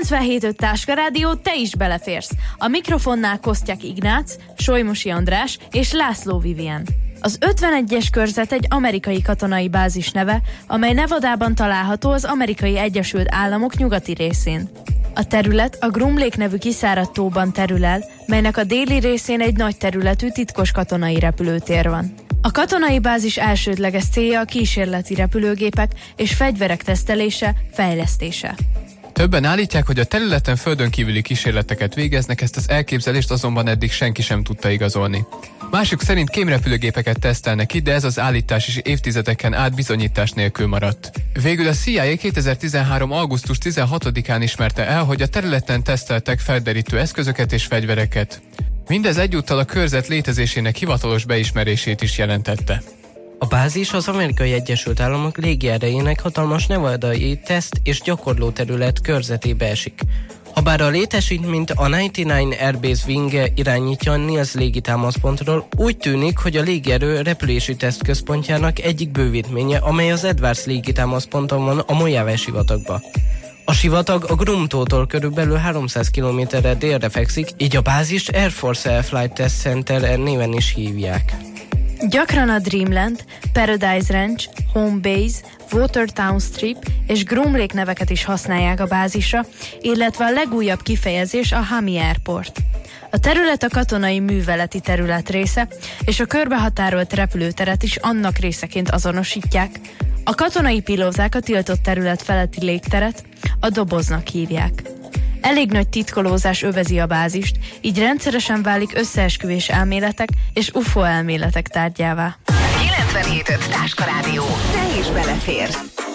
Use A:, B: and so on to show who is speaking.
A: 97.5 Táska Rádió, te is beleférsz. A mikrofonnál Kosztják Ignác, Solymosi András és László Vivien. Az 51-es körzet egy amerikai katonai bázis neve, amely Nevadában található az Amerikai Egyesült Államok nyugati részén. A terület a Groom Lake nevű kiszáradt tóban terül el, melynek a déli részén egy nagy területű titkos katonai repülőtér van. A katonai bázis elsődleges célja a kísérleti repülőgépek és fegyverek tesztelése, fejlesztése.
B: Többen állítják, hogy a területen földön kívüli kísérleteket végeznek, ezt az elképzelést azonban eddig senki sem tudta igazolni. Mások szerint kémrepülőgépeket tesztelnek itt, de ez az állítás is évtizedeken át bizonyítás nélkül maradt. Végül a CIA 2013. augusztus 16-án ismerte el, hogy a területen teszteltek felderítő eszközöket és fegyvereket. Mindez egyúttal a körzet létezésének hivatalos beismerését is jelentette.
C: A bázis az Amerikai Egyesült Államok légierejének hatalmas nevadai teszt- és gyakorló terület körzetébe esik. Habár a létesítményt a 99 Airbase Wing irányítja a Niels légitámaszpontról, úgy tűnik, hogy a légierő repülési tesztközpontjának egyik bővítménye, amely az Edwards légitámaszponton van a Mojave sivatagban. A sivatag a Groom-tótól körülbelül 300 km-re délre fekszik, így a bázist Air Force Air Flight Test Center néven is hívják.
A: Gyakran a Dreamland, Paradise Ranch, Home Base, Watertown Strip és Groom Lake neveket is használják a bázisra, illetve a legújabb kifejezés a Hami Airport. A terület a katonai műveleti terület része, és a körbehatárolt repülőteret is annak részeként azonosítják. A katonai pilóták a tiltott terület feletti légteret a doboznak hívják. Elég nagy titkolózás övezi a bázist, így rendszeresen válik összeesküvés elméletek és UFO elméletek tárgyává.
D: 97.5 Táska Rádió, te is beleférsz.